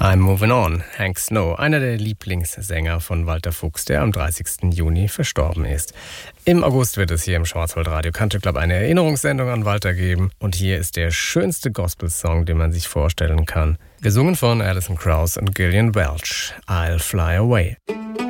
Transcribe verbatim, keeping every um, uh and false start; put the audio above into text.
I'm Moving On, Hank Snow, einer der Lieblingssänger von Walter Fuchs, der am dreißigsten Juni verstorben ist. Im August wird es hier im Schwarzwaldradio Country Club eine Erinnerungssendung an Walter geben. Und hier ist der schönste Gospel-Song, den man sich vorstellen kann. Gesungen von Alison Krauss und Gillian Welch, I'll Fly Away.